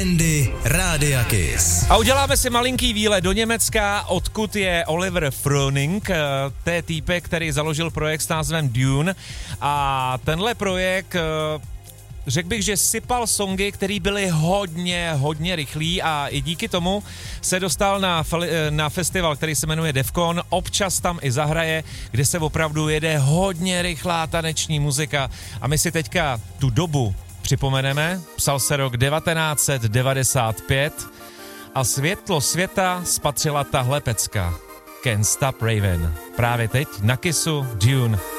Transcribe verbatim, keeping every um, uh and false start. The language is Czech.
Víkendy Rádia Kiss. A uděláme si malinký výlet do Německa, odkud je Oliver Froning, to je týpek, který založil projekt s názvem Dune. A tenhle projekt, řekl bych, že sypal songy, které byly hodně, hodně rychlý a i díky tomu se dostal na, na festival, který se jmenuje Defcon. Občas tam i zahraje, kde se opravdu jede hodně rychlá taneční muzika. A my si teďka tu dobu připomeneme. Psal se rok devatenáct set devadesát pět a světlo světa spatřila tahle pecka. Can't Stop Raven. Právě teď na Kissu Dune.